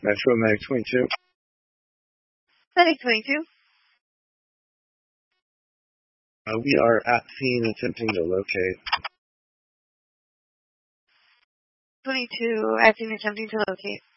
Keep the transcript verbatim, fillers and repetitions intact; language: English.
Metro Medic twenty-two. Medic twenty-two. Uh, we are at scene attempting to locate. twenty-two, acting attempting to locate.